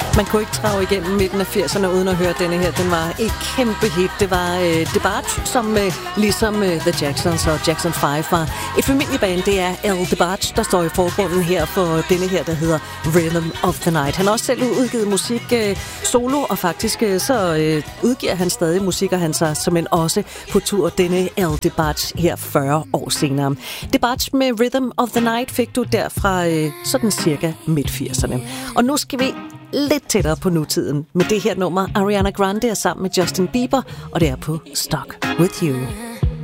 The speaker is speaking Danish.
Man kunne ikke trage igennem midten af 80'erne uden at høre denne her. Den var et kæmpe hit. Det var DeBarge, som ligesom The Jacksons og Jackson 5 var et familieband. Det er Al DeBarge, der står i forgrunden her for denne her, der hedder Rhythm of the Night. Han har også selv udgivet musik solo, og faktisk så udgiver han stadig musik, og han så som også på tur denne Al DeBarge her 40 år senere. DeBarge med Rhythm of the Night fik du derfra sådan cirka midt-80'erne. Og nu skal vi lidt tættere på nutiden med det her nummer. Ariana Grande er sammen med Justin Bieber, og det er på Stuck With You.